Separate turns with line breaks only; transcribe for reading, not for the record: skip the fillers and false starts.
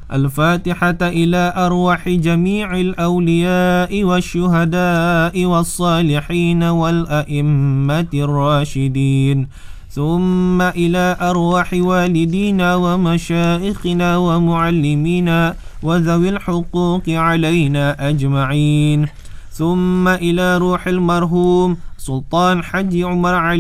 الفاتحة إلى أرواح جميع الأولياء والشهداء والصالحين والأئمة الراشدين، ثم إلى أرواح والدينا ومشائخنا ومعلمينا وذوي الحقوق علينا أجمعين، ثم إلى روح المرحوم سلطان حج عمر علي